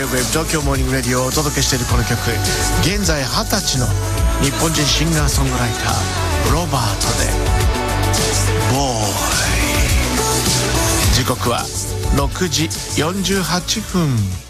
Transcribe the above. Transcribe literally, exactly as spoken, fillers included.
ウェブ東京モーニングレディオをお届けしているこの曲、現在はたちの日本人シンガーソングライターロバートでボーイ。時刻はろくじよんじゅうはっぷん。